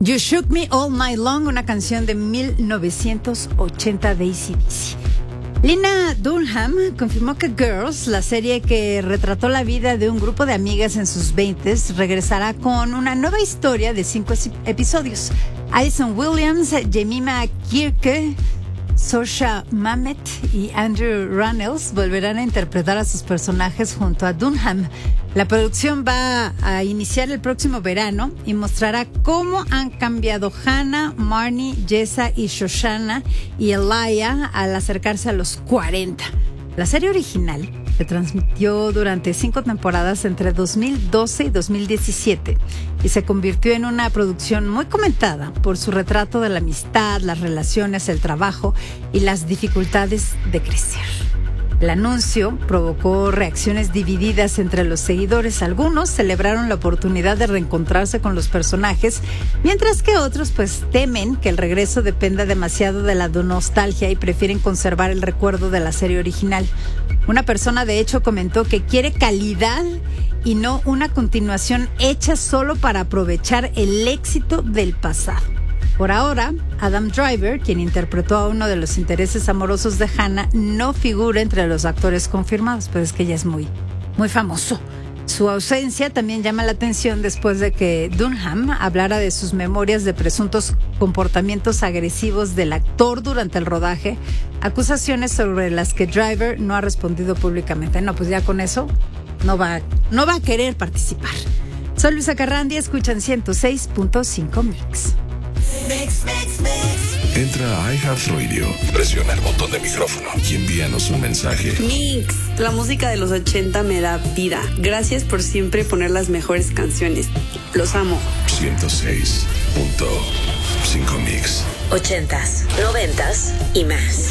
You Shook Me All Night Long, una canción de 1980 de AC/DC. Lena Dunham confirmó que Girls, la serie que retrató la vida de un grupo de amigas en sus 20s, regresará con una nueva historia de 5 episodios. Alison Williams, Jemima Kirke, Saoirse Mamet y Andrew Rannells volverán a interpretar a sus personajes junto a Dunham. La producción va a iniciar el próximo verano y mostrará cómo han cambiado Hannah, Marnie, Jessa y Shoshana y Elia al acercarse a los 40. La serie original se transmitió durante 5 temporadas entre 2012 y 2017 y se convirtió en una producción muy comentada por su retrato de la amistad, las relaciones, el trabajo y las dificultades de crecer. El anuncio provocó reacciones divididas entre los seguidores. Algunos celebraron la oportunidad de reencontrarse con los personajes, mientras que otros temen que el regreso dependa demasiado de la nostalgia y prefieren conservar el recuerdo de la serie original. Una persona de hecho comentó que quiere calidad y no una continuación hecha solo para aprovechar el éxito del pasado. Por ahora, Adam Driver, quien interpretó a uno de los intereses amorosos de Hannah, no figura entre los actores confirmados, pues es que ella es muy famoso. Su ausencia también llama la atención después de que Dunham hablara de sus memorias de presuntos comportamientos agresivos del actor durante el rodaje, acusaciones sobre las que Driver no ha respondido públicamente. No, pues ya con eso no va a querer participar. Soy Luisa Carrandia, escuchan 106.5 Mix. Entra a iHeartRadio, presiona el botón de micrófono y envíanos un mensaje. Mix, la música de los 80 me da vida. Gracias por siempre poner las mejores canciones. Los amo. 106.5 Mix. 80s, 90s y más.